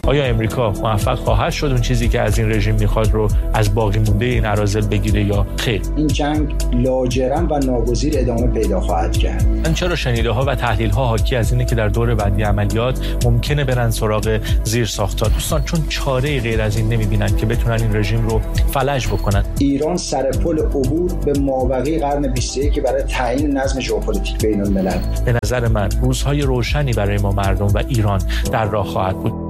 آیا امریکا موفق خواهد شد اون چیزی که از این رژیم میخواد رو از باقی مونده این اراذل بگیره یا خیر؟ این جنگ لاجرم و ناگزیر ادامه پیدا خواهد کرد. من چرا شنیده ها و تحلیل ها حاکی از اینه که در دور بعدی عملیات ممکنه برن سراغ زیرساخت‌ها. دوستان چون چاره غیر از این نمیبینن که بتونن این رژیم رو فلج بکنن. ایران سر پل عبور به مابقی قرن 21 برای تعیین نظم ژئوپلیتیک بین الملل. به نظر من روزهای روشنی برای ما مردم و ایران در راه خواهد بود.